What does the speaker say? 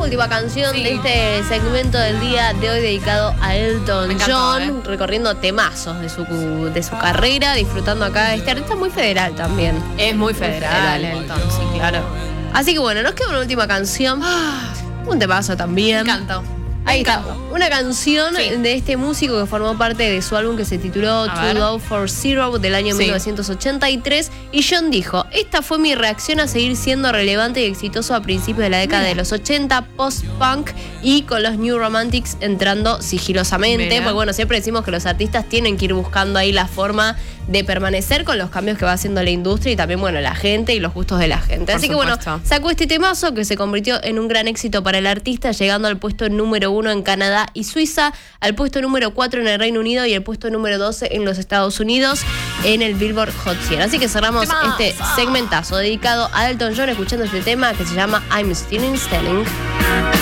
última canción de este segmento del día de hoy dedicado a Elton John, recorriendo temazos de su carrera, disfrutando acá de este artista muy federal también. Es muy federal Elton, sí, claro. Así que bueno, nos queda una última canción. Un temazo también. Me encantó. Ahí está, una canción de este músico que formó parte de su álbum que se tituló Too Low for Zero del año 1983. Y John dijo: esta fue mi reacción a seguir siendo relevante y exitoso a principios de la década de los 80, post-punk y con los New Romantics entrando sigilosamente. Porque bueno, siempre decimos que los artistas tienen que ir buscando ahí la forma de permanecer con los cambios que va haciendo la industria y también, bueno, la gente y los gustos de la gente. Así que bueno, sacó este temazo que se convirtió en un gran éxito para el artista, llegando al puesto número 1 en Canadá y Suiza, al puesto número 4 en el Reino Unido y el puesto número 12 en los Estados Unidos en el Billboard Hot 100. Así que cerramos este segmentazo dedicado a Elton John escuchando este tema que se llama I'm Still Standing.